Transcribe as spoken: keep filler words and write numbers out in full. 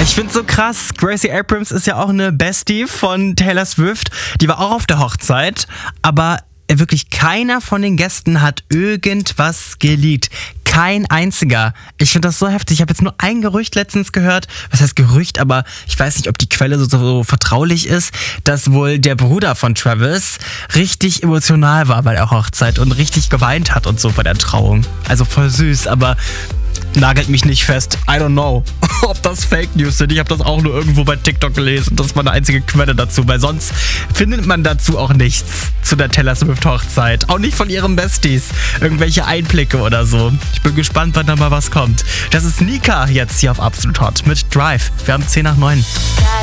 Ich find's so krass. Gracie Abrams ist ja auch eine Bestie von Taylor Swift. Die war auch auf der Hochzeit, aber wirklich keiner von den Gästen hat irgendwas geleakt. Kein einziger. Ich finde das so heftig. Ich habe jetzt nur ein Gerücht letztens gehört. Was heißt Gerücht? Aber ich weiß nicht, ob die Quelle so, so vertraulich ist, dass wohl der Bruder von Travis richtig emotional war bei der Hochzeit und richtig geweint hat und so bei der Trauung. Also voll süß, aber nagelt mich nicht fest. I don't know, ob das Fake News sind. Ich habe das auch nur irgendwo bei TikTok gelesen. Das ist meine einzige Quelle dazu, weil sonst findet man dazu auch nichts zu der Taylor Swift Hochzeit. Auch nicht von ihren Besties. Irgendwelche Einblicke oder so. Ich bin gespannt, wann da mal was kommt. Das ist Nika jetzt hier auf Absolut Hot mit Drive. Wir haben zehn nach neun.